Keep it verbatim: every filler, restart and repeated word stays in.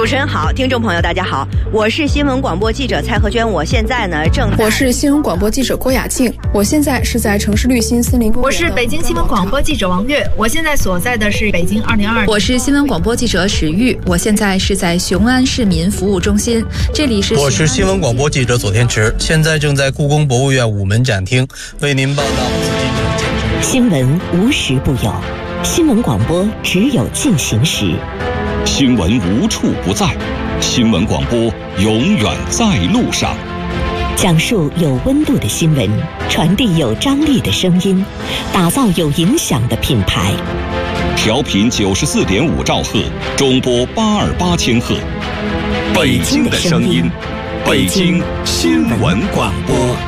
主持人好，听众朋友大家好，我是新闻广播记者蔡和娟，我现在呢正在。 我是新闻广播记者郭雅静，我现在是在城市绿心森林公园。 我是北京新闻广播记者王悦，我现在所在的是北京二零二二。 我是新闻广播记者史玉，我现在是在雄安市民服务中心，这里是。 我是新闻广播记者左天池，现在正在故宫博物院午门展厅为您报道紫禁城建设。 新闻无时不有，新闻广播只有进行时。 新闻无处不在，新闻广播永远在路上。 讲述有温度的新闻，传递有张力的声音，打造有影响的品牌。 调频九十四点五兆赫，中波八二八千赫。北京的声音，北京新闻广播。